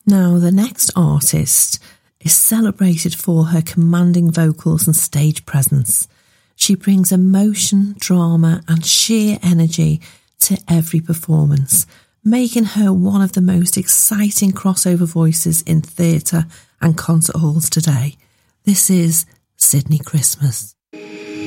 Now, the next artist is celebrated for her commanding vocals and stage presence. She brings emotion, drama, and sheer energy to every performance, making her one of the most exciting crossover voices in theatre and concert halls today. This is Sydney Christmas.